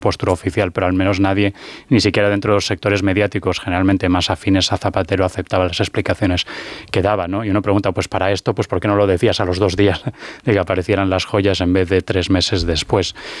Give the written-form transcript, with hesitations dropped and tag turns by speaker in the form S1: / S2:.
S1: postura oficial, pero al menos nadie, ni siquiera dentro de los sectores mediáticos, generalmente más afines a Zapatero, aceptaba las explicaciones que daba, ¿no? Y uno pregunta, pues para esto, pues ¿por qué no lo decías a los 2 días de que aparecieran las joyas en vez de 3 meses después?